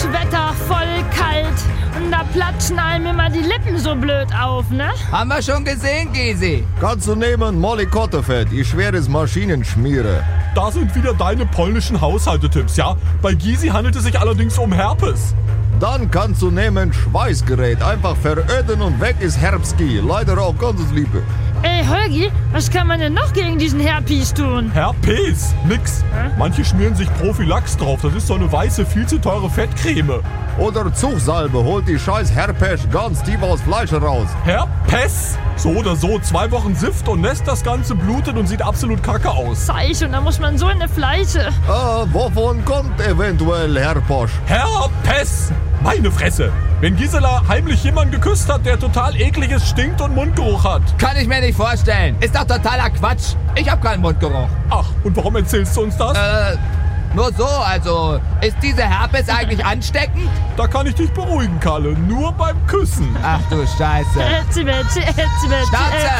Wetter, voll kalt. Und da platschen einem immer die Lippen so blöd auf, ne? Haben wir schon gesehen, Gysi. Kannst du nehmen Molly Kottefett, ihr schweres Maschinenschmiere. Da sind wieder deine polnischen Haushaltetipps, ja? Bei Gysi handelt es sich allerdings um Herpes. Dann kannst du nehmen Schweißgerät, einfach veröden und weg ist Herbstski. Leider auch ganz Liebe. Ey, Holgi, was kann man denn noch gegen diesen Herpes tun? Herpes? Nix. Manche schmieren sich Prophylax drauf. Das ist so eine weiße, viel zu teure Fettcreme. Oder Zugsalbe, holt die scheiß Herpes ganz tief aus Fleisch raus. Herpes? So oder so, 2 Wochen Sift und Nest, das Ganze blutet und sieht absolut kacke aus. Zeich, und da muss man so in eine Fleische. Wovon kommt eventuell Herpes? Herpes! Meine Fresse! Wenn Gisela heimlich jemanden geküsst hat, der total ekliges stinkt und Mundgeruch hat. Kann ich mir nicht vorstellen. Ist doch totaler Quatsch. Ich hab keinen Mundgeruch. Ach, und warum erzählst du uns das? Nur so, also. Ist diese Herpes eigentlich ansteckend? Da kann ich dich beruhigen, Kalle. Nur beim Küssen. Ach du Scheiße. Schnauze!